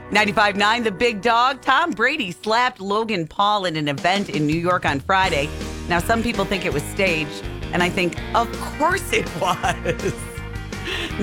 95.9 The Big Dog. Tom Brady slapped Logan Paul at an event in New York on Friday. Now, some people think it was staged, and I think, of course it was.